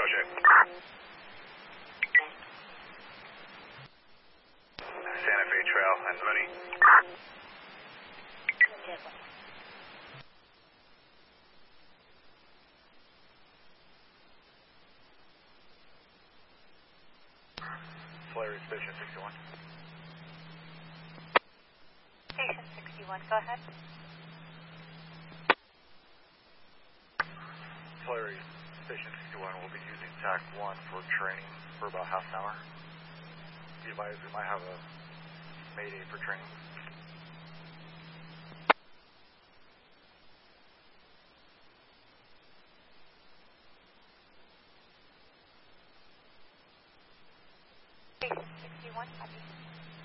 Roger. Santa Fe Trail and Mooney. Flyer Station 61. Station 61, go ahead. Flyer Station 61 will be using TAC 1 for training for about half an hour. Be advised we might have a Mayday for training. Station 61, copy.